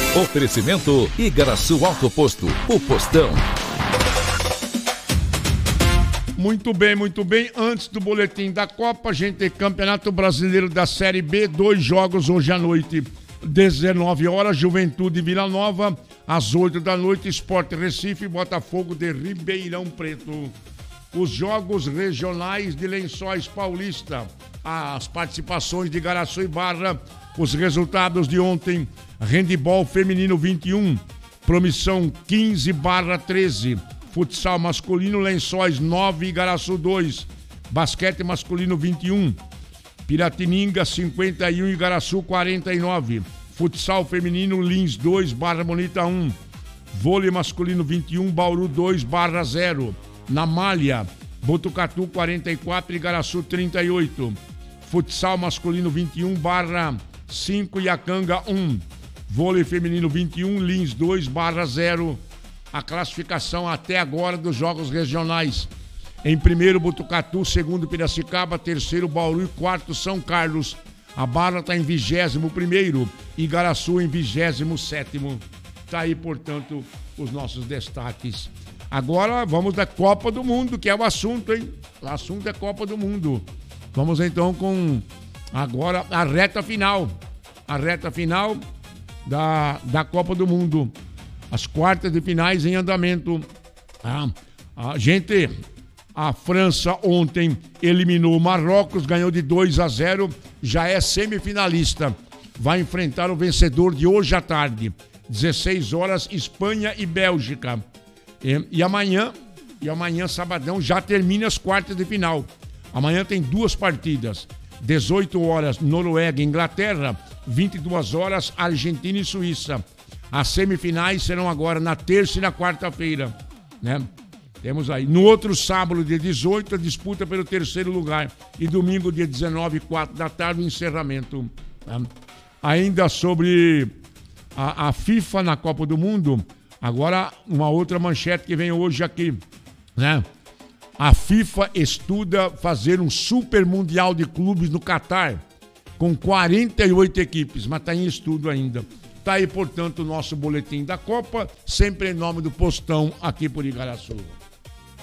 Oferecimento Igaraçu Auto Posto, o postão. Muito bem, muito bem. Antes do boletim da Copa, a gente tem Campeonato Brasileiro da Série B, 2 jogos hoje à noite, 19 horas, Juventude Vila Nova, às 8 da noite, Sport Recife, Botafogo de Ribeirão Preto. Os jogos regionais de Lençóis Paulista, as participações de Igaraçu e Barra, os resultados de ontem: handebol feminino 21, Promissão 15/13, futsal masculino Lençóis 9, Igaraçu 2, basquete masculino 21, Piratininga 51, Igaraçu 49, futsal feminino Lins 2, Barra Bonita 1, vôlei masculino 21, Bauru 2, Barra 0, na malha Botucatu 44, Igaraçu 38, futsal masculino 21, Barra 5, Iacanga 1, vôlei feminino 21, Lins 2, Barra 0. A classificação até agora dos jogos regionais: em primeiro Botucatu, segundo Piracicaba, terceiro Bauru e quarto São Carlos. A Barra está em 21º, Igaraçu em 27º. Está aí, portanto, os nossos destaques. Agora vamos da Copa do Mundo, que é o assunto, hein? O assunto é Copa do Mundo. Vamos então com agora a reta final. A reta final da Copa do Mundo. As quartas de finais em andamento. A França ontem eliminou o Marrocos, ganhou de 2-0, já é semifinalista. Vai enfrentar o vencedor de hoje à tarde, 16 horas, Espanha e Bélgica. E amanhã, sabadão, já termina as quartas de final. Amanhã tem 2 partidas, 18 horas, Noruega e Inglaterra, 22 horas, Argentina e Suíça. As semifinais serão agora na terça e na quarta-feira, né? Temos aí. No outro sábado, dia 18, a disputa pelo terceiro lugar. E domingo, dia 19, 4 da tarde, o encerramento. Né? Ainda sobre a FIFA na Copa do Mundo, agora uma outra manchete que vem hoje aqui, né? A FIFA estuda fazer um super mundial de clubes no Catar, com 48 equipes, mas está em estudo ainda. Está aí, portanto, o nosso boletim da Copa, sempre em nome do Postão, aqui por Igaraçu.